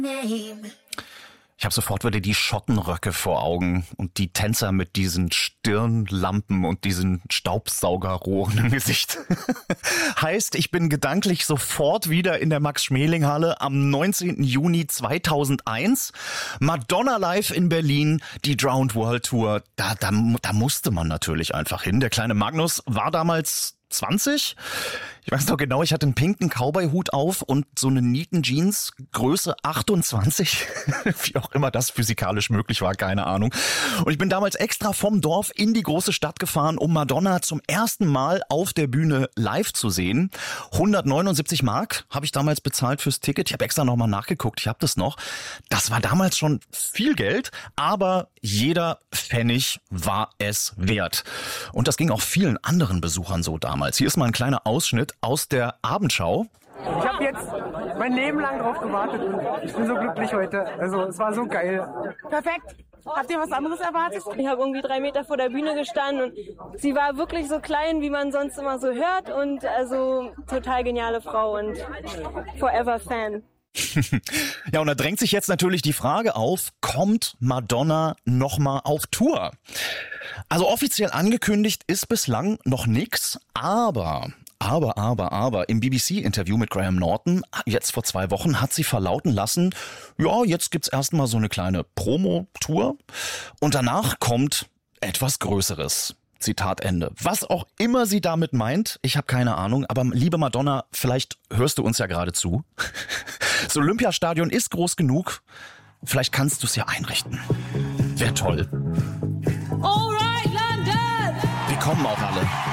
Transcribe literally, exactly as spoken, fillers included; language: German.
Ich habe sofort wieder die Schottenröcke vor Augen und die Tänzer mit diesen Stirnlampen und diesen Staubsaugerrohren im Gesicht. Heißt, ich bin gedanklich sofort wieder in der Max-Schmeling-Halle am neunzehnten Juni zweitausendeins. Madonna live in Berlin, die Drowned World Tour. Da, da, da musste man natürlich einfach hin. Der kleine Magnus war damals zwanzig. Ich weiß noch genau, ich hatte einen pinken Cowboy-Hut auf und so eine Nieten-Jeans, Größe achtundzwanzig, wie auch immer das physikalisch möglich war, keine Ahnung. Und ich bin damals extra vom Dorf in die große Stadt gefahren, um Madonna zum ersten Mal auf der Bühne live zu sehen. hundertneunundsiebzig Mark habe ich damals bezahlt fürs Ticket. Ich habe extra nochmal nachgeguckt, ich habe das noch. Das war damals schon viel Geld, aber jeder Pfennig war es wert. Und das ging auch vielen anderen Besuchern so damals. Hier ist mal ein kleiner Ausschnitt aus der Abendschau. Ich habe jetzt mein Leben lang drauf gewartet und ich bin so glücklich heute. Also es war so geil. Perfekt. Habt ihr was anderes erwartet? Ich habe irgendwie drei Meter vor der Bühne gestanden und sie war wirklich so klein, wie man sonst immer so hört und also total geniale Frau und forever Fan. Ja, und da drängt sich jetzt natürlich die Frage auf, kommt Madonna nochmal auf Tour? Also offiziell angekündigt ist bislang noch nix, aber... Aber, aber, aber, im B B C-Interview mit Graham Norton, jetzt vor zwei Wochen, hat sie verlauten lassen, ja, jetzt gibt's erstmal so eine kleine Promo-Tour und danach kommt etwas Größeres. Zitat Ende. Was auch immer sie damit meint, ich habe keine Ahnung, aber liebe Madonna, vielleicht hörst du uns ja gerade zu. Das Olympiastadion ist groß genug, vielleicht kannst du es ja einrichten. Wäre toll. All right, London! Wir kommen auch alle.